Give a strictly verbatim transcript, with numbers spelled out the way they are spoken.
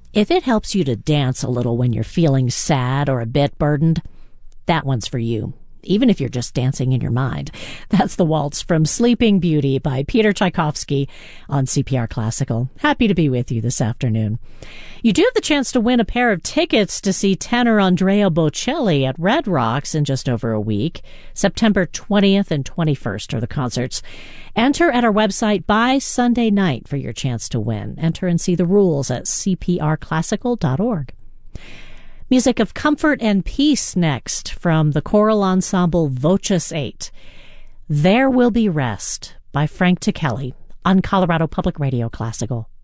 If it helps you to dance a little when you're feeling sad or a bit burdened, that one's for you, even if you're just dancing in your mind. That's the waltz from Sleeping Beauty by Peter Tchaikovsky on C P R Classical. Happy to be with you this afternoon. You do have the chance to win a pair of tickets to see tenor Andrea Bocelli at Red Rocks in just over a week. September twentieth and twenty-first are the concerts. Enter at our website by Sunday night for your chance to win. Enter and see the rules at c p r classical dot org. Music of comfort and peace next from the choral ensemble Voces eight. There Will Be Rest by Frank Ticheli on Colorado Public Radio Classical.